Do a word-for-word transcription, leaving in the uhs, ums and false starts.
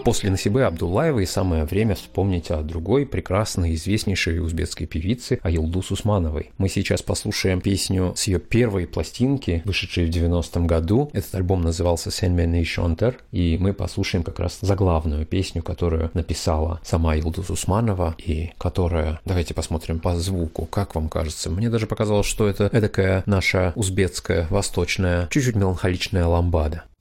После Насибы Абдуллаевой самое время вспомнить о другой прекрасной, известнейшей узбекской певице Айылдус Усмановой. Мы сейчас послушаем песню с ее первой пластинки, вышедшей в девяностом году. Этот альбом назывался «Sen Beni Şonter», и мы послушаем как раз заглавную песню, которую написала сама Айылдус Усманова, и которая, давайте посмотрим по звуку, как вам кажется. Мне даже показалось, что это эдакая наша узбекская, восточная, чуть-чуть меланхоличная ламбада.